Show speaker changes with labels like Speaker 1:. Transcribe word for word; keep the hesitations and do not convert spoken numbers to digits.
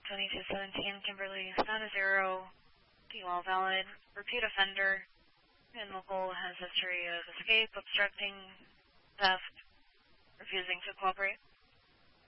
Speaker 1: twenty-two seventeen, Kimberly, status zero, D L valid, repeat offender, and local has history of escape, obstructing, theft, refusing to cooperate.